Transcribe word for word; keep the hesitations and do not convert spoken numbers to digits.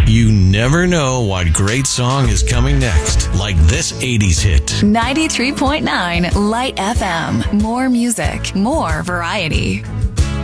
You never know what great song is coming next, like this eighties hit. ninety-three point nine Light F M. More music, more variety.